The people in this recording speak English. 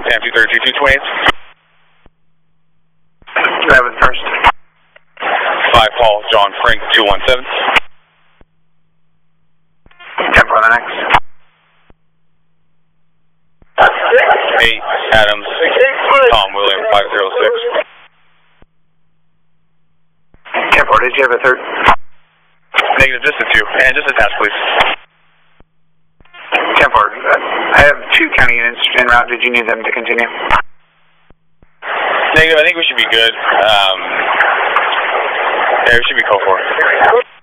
Sam 232, 228. Grab it first. 5 Paul, John Frank 217. 10 for the next. 8 Adams, Tom William 506. 10 for, did you have a third? Negative, just a 2. And just attach, please. 10 for, I have 2 county units en route. Did you need them to continue? Negative, I think we should be good. Yeah, we should be code 4.